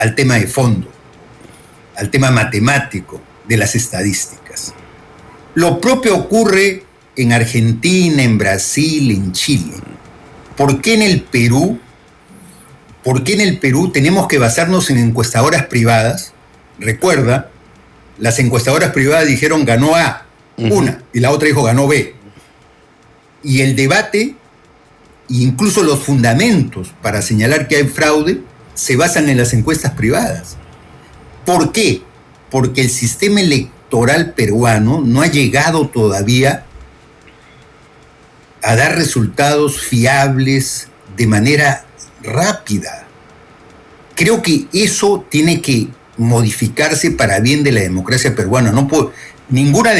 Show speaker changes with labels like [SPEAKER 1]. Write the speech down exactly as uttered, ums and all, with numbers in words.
[SPEAKER 1] al tema de fondo, al tema matemático de las estadísticas. Lo propio ocurre en Argentina, en Brasil, en Chile. ¿Por qué en el Perú? ¿Por qué en el Perú tenemos que basarnos en encuestadoras privadas? Recuerda, las encuestadoras privadas dijeron ganó A, uh-huh. una, y la otra dijo ganó B. Y el debate, incluso los fundamentos para señalar que hay fraude, se basan en las encuestas privadas. ¿Por qué? Porque el sistema electoral peruano no ha llegado todavía a dar resultados fiables de manera rápida. Creo que eso tiene que modificarse para bien de la democracia peruana. No puedo, ninguna